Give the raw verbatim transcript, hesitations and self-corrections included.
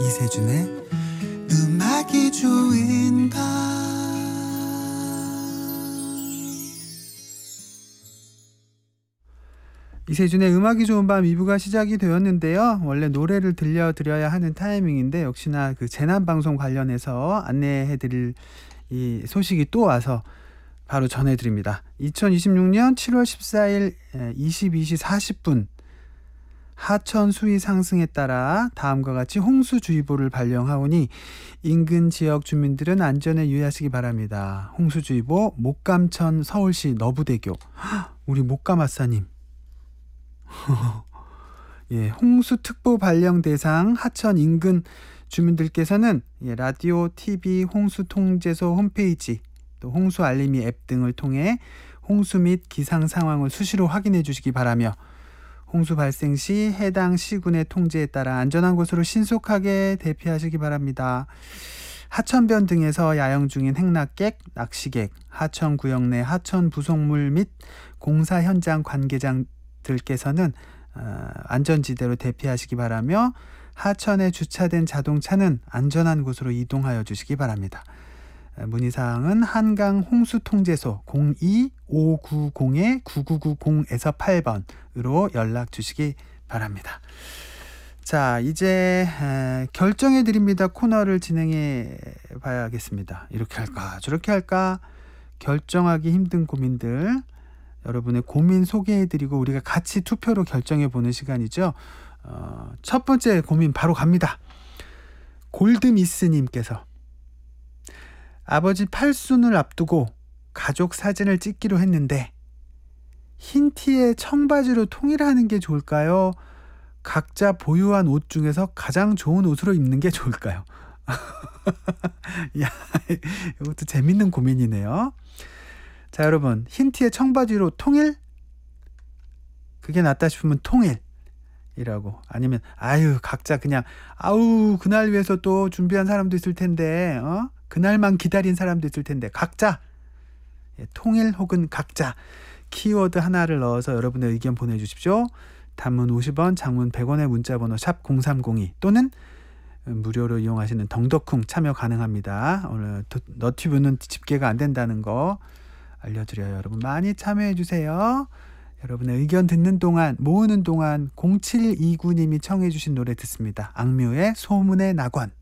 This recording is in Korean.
이세준의 음악이 좋은 밤. 이세준의 음악이 좋은 밤 이 부가 시작이 되었는데요. 원래 노래를 들려드려야 하는 타이밍인데 역시나 그 재난방송 관련해서 안내해드릴 이 소식이 또 와서 바로 전해드립니다. 이천이십육 년 칠월 십사일 이십이 시 사십 분 하천 수위 상승에 따라 다음과 같이 홍수주의보를 발령하오니 인근 지역 주민들은 안전에 유의하시기 바랍니다. 홍수주의보 목감천 서울시 너부대교. 우리 목감아싸님. 예, 홍수특보 발령 대상 하천 인근 주민들께서는 예, 라디오, 티비, 홍수통제소 홈페이지, 또 홍수알림이 앱 등을 통해 홍수 및 기상 상황을 수시로 확인해 주시기 바라며 홍수 발생 시 해당 시군의 통제에 따라 안전한 곳으로 신속하게 대피하시기 바랍니다. 하천변 등에서 야영 중인 행락객, 낚시객, 하천구역 내 하천 부속물 및 공사 현장 관계자들께서는 어, 안전지대로 대피하시기 바라며 하천에 주차된 자동차는 안전한 곳으로 이동하여 주시기 바랍니다. 문의사항은 한강 홍수통제소 공이 오구공 구구구공에서 팔 번으로 연락 주시기 바랍니다. 자, 이제 에, 결정해 드립니다 코너를 진행해 봐야겠습니다. 이렇게 할까 저렇게 할까 결정하기 힘든 고민들, 여러분의 고민 소개해 드리고 우리가 같이 투표로 결정해 보는 시간이죠. 어, 첫 번째 고민 바로 갑니다. 골드미스님께서 아버지 팔순을 앞두고 가족 사진을 찍기로 했는데 흰 티에 청바지로 통일하는 게 좋을까요? 각자 보유한 옷 중에서 가장 좋은 옷으로 입는 게 좋을까요? 야, 이것도 재밌는 고민이네요. 자, 여러분, 흰 티에 청바지로 통일? 그게 낫다 싶으면 통일이라고. 아니면 아유, 각자 그냥 아우 그날 위해서 또 준비한 사람도 있을 텐데 어? 그날만 기다린 사람도 있을 텐데 각자, 예, 통일 혹은 각자 키워드 하나를 넣어서 여러분의 의견 보내주십시오. 단문 오십 원, 장문 백 원의 문자번호 샵 공삼공이 또는 무료로 이용하시는 덩더쿵 참여 가능합니다. 오늘 너튜브는 집계가 안 된다는 거 알려드려요. 여러분 많이 참여해주세요. 여러분의 의견 듣는 동안, 모으는 동안 공칠이구님이 청해 주신 노래 듣습니다. 악뮤의 소문의 낙원.